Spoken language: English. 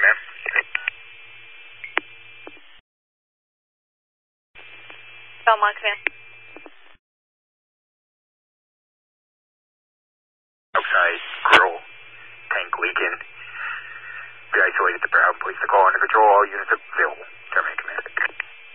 ma'am. Belmont Command. Outside, grill, tank leaking. Be isolated to Brown. Place the call under control. All units available. Terminate.